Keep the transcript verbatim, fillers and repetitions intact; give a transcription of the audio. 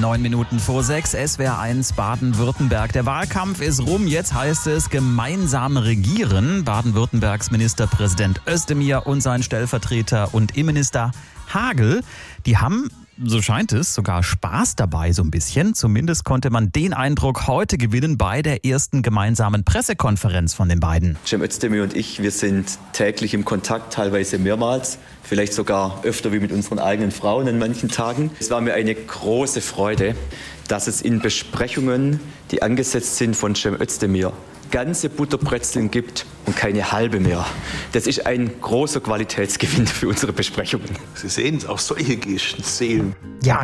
Neun Minuten vor sechs, S W R eins Baden-Württemberg. Der Wahlkampf ist rum, jetzt heißt es gemeinsam regieren. Baden-Württembergs Ministerpräsident Özdemir und sein Stellvertreter und Innenminister Hagel, die haben, so scheint es, sogar Spaß dabei so ein bisschen. Zumindest konnte man den Eindruck heute gewinnen bei der ersten gemeinsamen Pressekonferenz von den beiden. Cem Özdemir und ich, wir sind täglich im Kontakt, teilweise mehrmals, vielleicht sogar öfter wie mit unseren eigenen Frauen an manchen Tagen. Es war mir eine große Freude, dass es in Besprechungen, die angesetzt sind von Cem Özdemir, ganze Butterbrezeln gibt und keine halbe mehr. Das ist ein großer Qualitätsgewinn für unsere Besprechungen. Sie sehen, auch solche Gesten zählen. Ja,